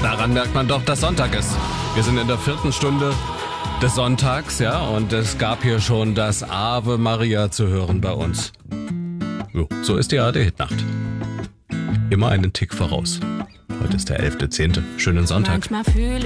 Daran merkt man doch, dass Sonntag ist. Wir sind in der 4. Stunde des Sonntags, ja, und es gab hier schon das Ave Maria zu hören bei uns. Jo, so ist die ARD-Hitnacht. Immer einen Tick voraus. Heute ist der 11.10. Schönen Sonntag. Manchmal fühl